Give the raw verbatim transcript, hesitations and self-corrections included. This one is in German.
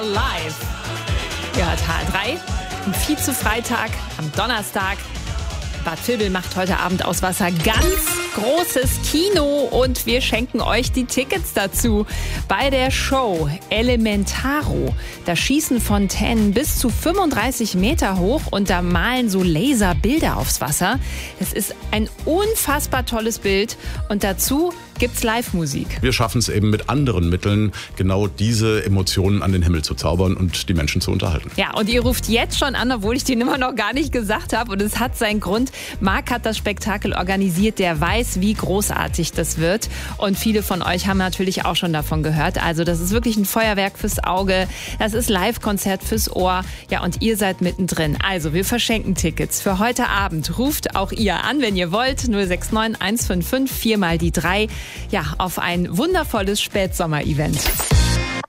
Live. Ihr hört H R drei am Vize-Freitag, am Donnerstag. Bad Vilbel macht heute Abend aus Wasser ganz großes Kino und wir schenken euch die Tickets dazu. Bei der Show Elementaro, da schießen Fontänen bis zu fünfunddreißig Meter hoch und da malen so Laserbilder aufs Wasser. Es ist ein unfassbar tolles Bild und dazu gibt's Live-Musik. Wir schaffen es eben mit anderen Mitteln, genau diese Emotionen an den Himmel zu zaubern und die Menschen zu unterhalten. Ja, und ihr ruft jetzt schon an, obwohl ich die Nummer noch gar nicht gesagt habe. Und es hat seinen Grund. Marc hat das Spektakel organisiert, der weiß, wie großartig das wird. Und viele von euch haben natürlich auch schon davon gehört. Also das ist wirklich ein Feuerwerk fürs Auge. Das ist Live-Konzert fürs Ohr. Ja, und ihr seid mittendrin. Also wir verschenken Tickets für heute Abend. Ruft auch ihr an, wenn ihr wollt. null sechs neun eins fünf fünf vier mal die drei. Ja, auf ein wundervolles Spätsommer-Event.